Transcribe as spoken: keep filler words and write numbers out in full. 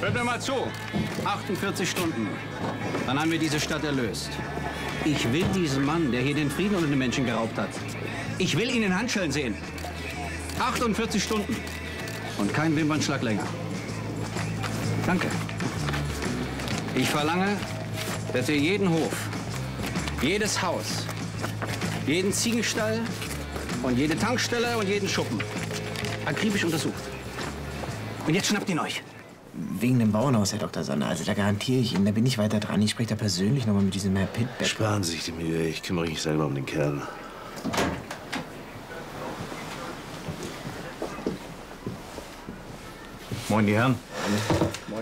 Hört mir mal zu. achtundvierzig Stunden. Dann haben wir diese Stadt erlöst. Ich will diesen Mann, der hier den Frieden unter den Menschen geraubt hat. Ich will ihn in Handschellen sehen. achtundvierzig Stunden. Und kein Wimpernschlag länger. Danke. Ich verlange, dass ihr jeden Hof, jedes Haus, jeden Ziegenstall und jede Tankstelle und jeden Schuppen akribisch untersucht. Und jetzt schnappt ihn euch. Wegen dem Bauernhaus, Herr Doktor Sanner. Also da garantiere ich Ihnen, da bin ich weiter dran. Ich spreche da persönlich noch mal mit diesem Herr Pitt. Sparen Sie sich die Mühe. Ich kümmere mich selber um den Kerl. Moin, die Herren.